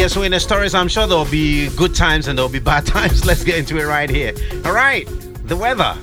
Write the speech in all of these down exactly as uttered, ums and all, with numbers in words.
Yeah, so in the stories, I'm sure there'll be good times and there'll be bad times. Let's get into it right here. All right, the weather.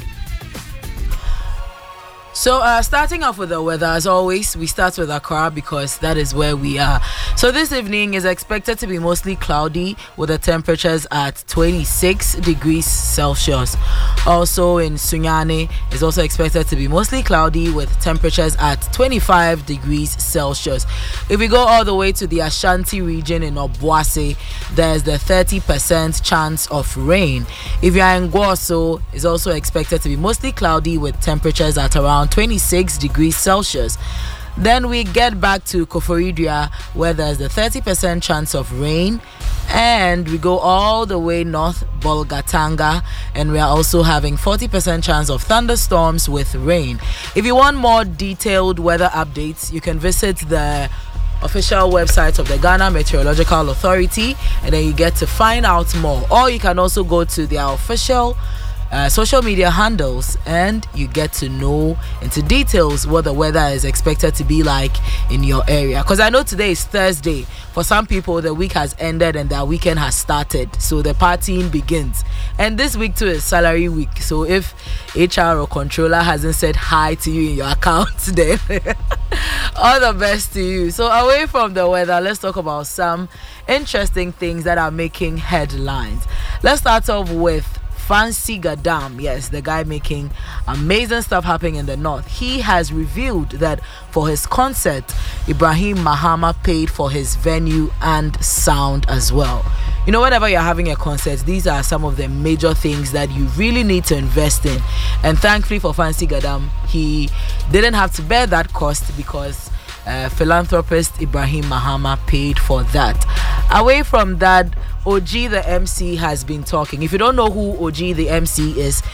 So uh, starting off with the weather, as always, we start with Accra because that is where we are. So this evening is expected to be mostly cloudy with the temperatures at twenty-six degrees Celsius. Also in Sunyani is also expected to be mostly cloudy with temperatures at twenty-five degrees Celsius. If we go all the way to the Ashanti region in Obuasi, there's the thirty percent chance of rain. If you're in Gwoso, it's also expected to be mostly cloudy with temperatures at around twenty-six degrees Celsius. Then we get back to Koforidua where there's the thirty percent chance of rain, and we go all the way north Bolgatanga and we are also having forty percent chance of thunderstorms with rain. If you want more detailed weather updates, you can visit the official website of the Ghana Meteorological Authority and then you get to find out more, or you can also go to their official Uh, social media handles and you get to know into details what the weather is expected to be like in your area. Because I know today is Thursday. For some people, the week has ended and their weekend has started, so the partying begins. And this week too is salary week, so if H R or controller hasn't said hi to you in your account, then all the best to you. So away from the weather, let's talk about some interesting things that are making headlines. Let's start off with Fancy Gadam. Yes, the guy making amazing stuff happening in the north. He has revealed that for his concert, Ibrahim Mahama paid for his venue and sound as well. You know, whenever you're having a concert, these are some of the major things that you really need to invest in. And thankfully for Fancy Gadam, he didn't have to bear that cost because uh, philanthropist Ibrahim Mahama paid for that. Away from that, O G the M C has been talking. If you don't know who O G the M C is,